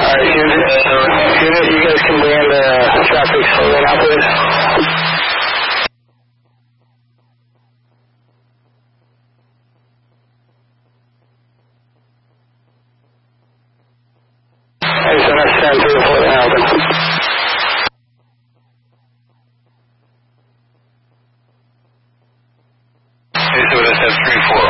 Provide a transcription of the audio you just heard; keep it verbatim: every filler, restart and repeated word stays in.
Alright, unit, unit, you guys can bring the traffic slowly now, please. Hey, so that's ten three four now. Hey, so that's three four.